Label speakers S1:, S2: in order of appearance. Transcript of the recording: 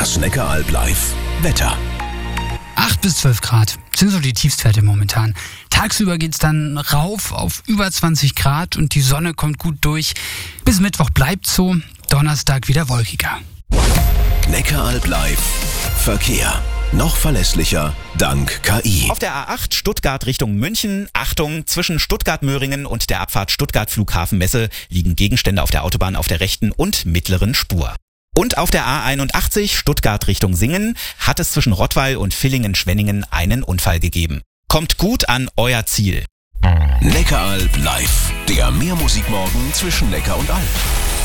S1: Das Neckaralb live. Wetter.
S2: 8 bis 12 Grad sind so die Tiefstwerte momentan. Tagsüber geht's dann rauf auf über 20 Grad und die Sonne kommt gut durch. Bis Mittwoch bleibt's so, Donnerstag wieder wolkiger.
S1: Neckaralb live. Verkehr. Noch verlässlicher dank KI.
S3: Auf der A8 Stuttgart Richtung München. Achtung, zwischen Stuttgart-Möhringen und der Abfahrt Stuttgart Flughafenmesse liegen Gegenstände auf der Autobahn auf der rechten und mittleren Spur. Und auf der A81 Stuttgart Richtung Singen hat es zwischen Rottweil und Villingen-Schwenningen einen Unfall gegeben. Kommt gut an euer Ziel.
S1: Neckaralb live. Der Mehrmusikmorgen zwischen Neckar und Alb.